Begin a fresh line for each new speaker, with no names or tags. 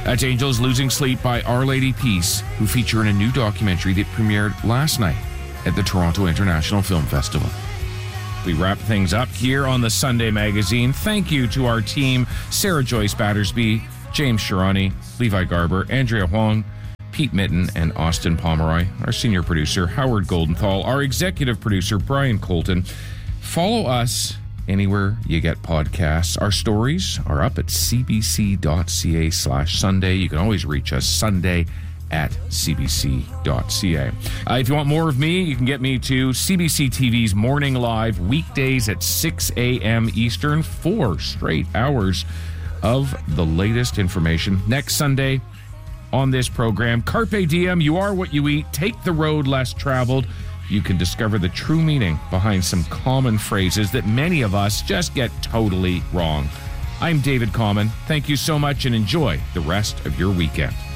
That's Angels Losing Sleep by Our Lady Peace, who feature in a new documentary that premiered last night at the Toronto International Film Festival. We wrap things up here on the Sunday Magazine. Thank you to our team, Sarah Joyce Battersby, James Shirani, Levi Garber, Andrea Huang, Pete Mitten, and Austin Pomeroy. Our senior producer, Howard Goldenthal. Our executive producer, Brian Colton. Follow us anywhere you get podcasts. Our stories are up at cbc.ca/Sunday. You can always reach us sunday@cbc.ca. If you want more of me, you can get me to CBC TV's Morning Live, weekdays at 6 a.m. Eastern, 4 straight hours of the latest information. Next Sunday on this program, Carpe Diem, you are what you eat. Take the road less traveled. You can discover the true meaning behind some common phrases that many of us just get totally wrong. I'm David Common. Thank you so much and enjoy the rest of your weekend.